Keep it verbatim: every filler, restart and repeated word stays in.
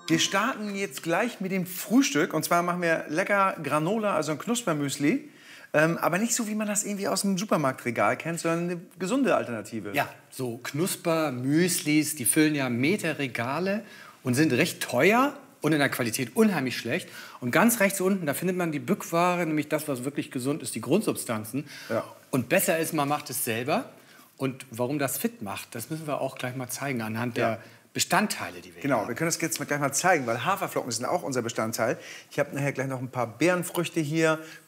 Wir starten jetzt gleich mit dem Frühstück. Und zwar machen wir lecker Granola, also ein Knuspermüsli. Ähm, aber nicht so, wie man das irgendwie aus dem Supermarktregal kennt, sondern eine gesunde Alternative. Ja, so Knuspermüslis, die füllen ja Meterregale und sind recht teuer und in der Qualität unheimlich schlecht. Und ganz rechts unten, da findet man die Bückware, nämlich das, was wirklich gesund ist, die Grundsubstanzen. Ja. Und besser ist, man macht es selber. Und warum das fit macht, das müssen wir auch gleich mal zeigen anhand Ja. der Bestandteile, die wir Genau, hier wir können das jetzt mal gleich mal zeigen, weil Haferflocken sind auch unser Bestandteil. Ich habe nachher gleich noch ein paar Beerenfrüchte hier,